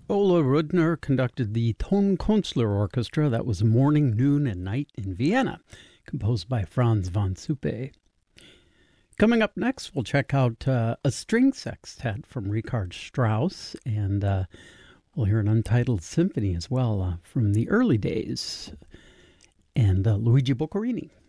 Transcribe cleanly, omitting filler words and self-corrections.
Ola Rudner conducted the Tonkünstler Orchestra. That was Morning, Noon, and Night in Vienna, composed by Franz von Suppe. Coming up next, we'll check out a string sextet from Richard Strauss, and we'll hear an Untitled Symphony as well from the early days, and Luigi Boccherini.